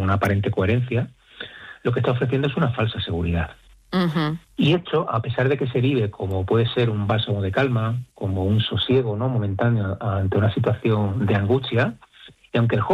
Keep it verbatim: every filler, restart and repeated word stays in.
una aparente coherencia, lo que está ofreciendo es una falsa seguridad. Uh-huh. Y esto, a pesar de que se vive como puede ser un bálsamo de calma, como un sosiego, ¿no?, momentáneo ante una situación de angustia, y aunque el joven